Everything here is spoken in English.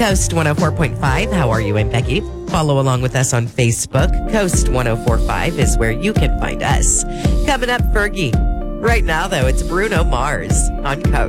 Coast 104.5. How are you? I'm Becky. Follow along with us on Facebook. Coast 104.5 is where you can find us. Coming up, Fergie. Right now, though, it's Bruno Mars on Coast.